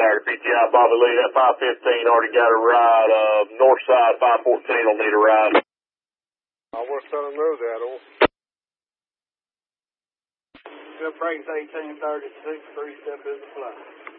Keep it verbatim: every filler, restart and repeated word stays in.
Saturday. P T I Bobby Lee, that five fifteen already got a ride. Uh, north side five fourteen will need a ride. I will let them know that. Oh. Good breaks eighteen thirty-six, three step is the fly.